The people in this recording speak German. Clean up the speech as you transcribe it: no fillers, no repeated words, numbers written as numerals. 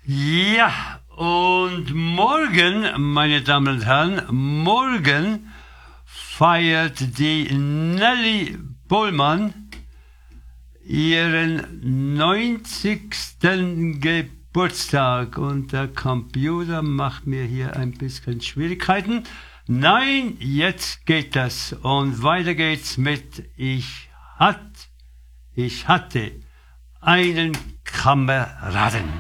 Ja, und morgen, meine Damen und Herren, morgen feiert die Nelly Bollmann ihren 90. Geburtstag und der Computer macht mir hier ein bisschen Schwierigkeiten. Nein, jetzt geht das und weiter geht's mit Ich hatte einen Kameraden.